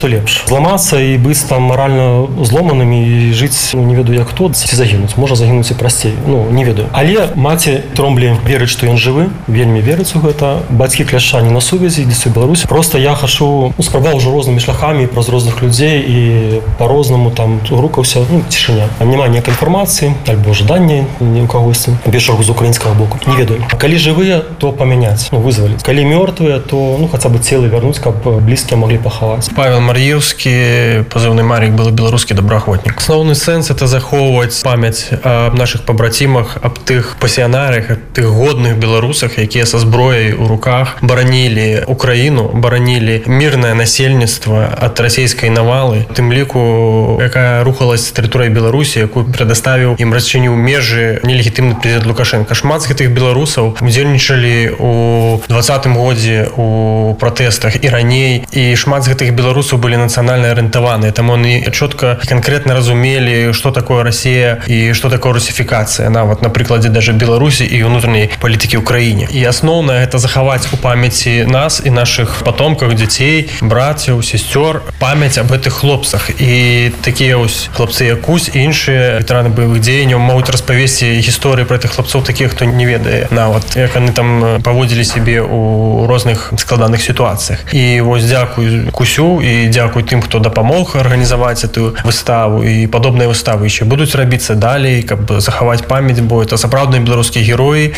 То лепш зламацца і быць там маральна зломанымі і жыць не ведаю як хто ці загінуць, можа загінуць і прасцей, не ведаю. Але маці Тромблі верыць, што ён жывы, вельмі верыць у гэта. Бацькі Кляша не на сувязі дзесьці ў Беларусі. Просто я хачу спрабаваў ўжо рознымі шляхамі праз розных людзей і по-рознаму там грукаўся, цішыня. Няма ніякай інфармацыі альбо жадання ні ў кагосьці, першага з украінскага боку. Не ведаю. Калі жывыя, то памяняць, вызваліць. Калі мёртвыя, то хаця бы целы вярнуць, каб блізкія маглі пахаваць. Мар'еўскі, пазыўны Марік, был беларускі добраахвотнік. Асноўны сэнс – это захоўваць памяць аб нашых пабрацімах, аб тых пасіянарах, аб тых годных беларусах, якія са зброяй у руках баранілі Украіну, баранілі мірнае насельніцтва ад расійскай навалы, тым ліку, якая рухалась з тэрыторыі Беларусі, якую прадаставіў ім расчыніў межы нелегітымны прэзідэнт Лукашенко. Шмат з гэтых беларусаў удзельнічалі ў 20-м годзе у пратэстах і раней, і шмат з гэтых беларусаў были нацыянальна арыентаваныя, таму они чётка канкрэтна разумелі, што такое Расія і што такое русіфікацыя, нават на прыкладзе даже Беларусі і ўнутранай палітыкі ў краіне. І асноўнае гэта захаваць у памяці нас і нашых патомках, дзяцей, брацяў, сесцёр памяць аб гэтых хлопцах. І такія вось хлопцы як Кусь і іншыя ветэраны баявых дзеянняў могуць распавесці гісторыі пра тых хлопцоў такіх, хто не ведае нават, як яны там паводзілі сябе ў розных складаных сітуацыях. І вось дзякуй Кусю і дзякуй тым, хто дапамог арганізаваць эту выставу, і падобныя выставы яшчэ будуць рабіцца далей, каб захаваць памяць, бо это сапраўдныя беларускія героі,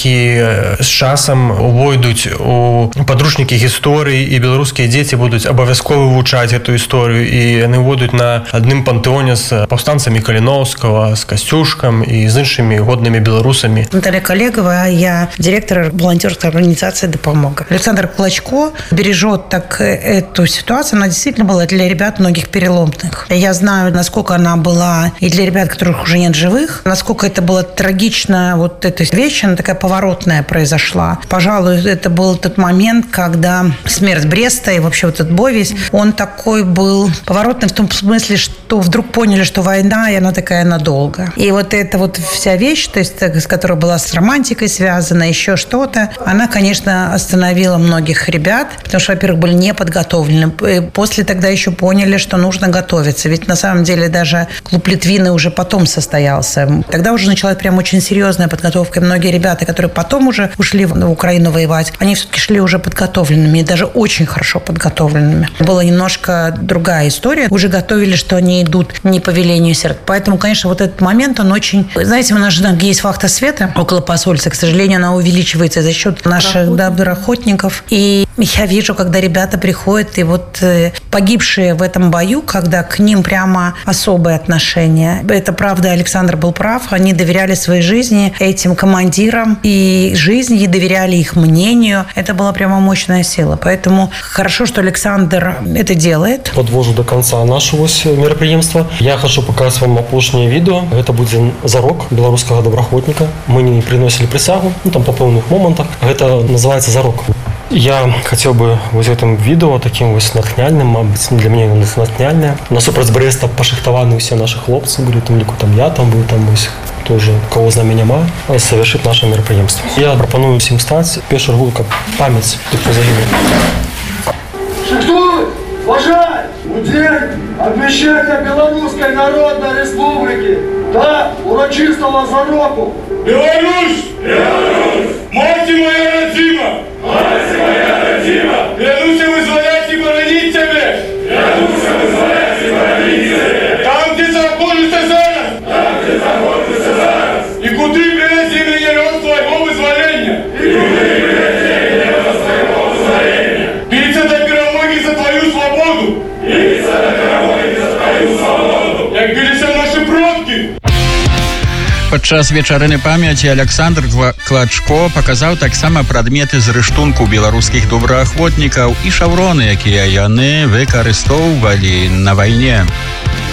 якія з часам увойдуць у падручнікі гісторыі, і беларускія дзеці будуць абавязкова вывучаць эту гісторыю, і яны ўвойдуць на адным пантэоне з паўстанцамі Каліноўскага, з Касцюшкам і з іншымі годнымі беларусамі. Наталья Коллегова, я директор волонтерской организации «Допомога». Александр Клочко бережет так эту ситуацию, она действительно была для ребят многих переломных. Я знаю, насколько она была и для ребят, которых уже нет живых, насколько это было трагично, вот эта вещь, она такая поворотная произошла. Пожалуй, это был тот момент, когда смерть Бреста и вообще вот этот бой весь, он такой был поворотный в том смысле, что вдруг поняли, что война, и она такая надолго. И вот эта вот вся вещь, то есть, с которой была с романтикой связана, еще что-то, она, конечно, остановила многих ребят, потому что, во-первых, были не подготовлены. После тогда еще поняли, что нужно готовиться. Ведь на самом деле даже клуб Литвины уже потом состоялся. Тогда уже началась прям очень серьезная подготовка. И многие ребята, которые потом уже ушли в Украину воевать, они все-таки шли уже подготовленными, и даже очень хорошо подготовленными. Была немножко другая история. Уже готовили, что они идут не по велению сердца. Поэтому, конечно, вот этот момент, он очень... Знаете, у нас же есть вахта света около посольства. К сожалению, она увеличивается за счет наших доброохотников. И я вижу, когда ребята приходят, и вот погибшие в этом бою, когда к ним прямо особое отношение. Это правда, Александр был прав. Они доверяли своей жизни этим командирам и жизни, и доверяли их мнению. Это была прямо мощная сила. Поэтому хорошо, что Александр это делает. Подвожу до конца нашего мерапрыемства. Я хочу показать вам апошняе відео. Это будет зарок белорусского добраахвотніка. Мы не приносили присягу, там по пэўных момантах. Это называется зарок. Я хотел бы вот в этом видео таким вот натхняльным, для меня натхняльное. Насупраць Бреста пашыхтаваны все наши хлопцы, были там лику, там я там был, там тоже кого з нами няма, совершить наше мерапрыемство. Я пропоную всем стать першую чергу как память тых, хто загінуў. Шахтуй, вважай, у день обвещения Белорусской Народной Республики до урочистого зароку. Беларусь! Беларусь! Мать моя родима! Мать моя родима! Клянусь вызволять и боронить тебе! Клянусь вызволять и боронить тебе! Там, где заходишься зараз! Там, где заходишься зараз! И куды принеси мне рост твоего вызволения! И куды принеси мне рост твоего вызволения! Биться до перемоги за твою свободу! Биться до перемоги за твою свободу! Як билися наши предки! Падчас вечарыны памяці Александр Клачко паказаў таксама прадметы з рыштунку беларускіх добраахвотнікаў і шаўроны, якія яны выкарыстоўвалі на вайне.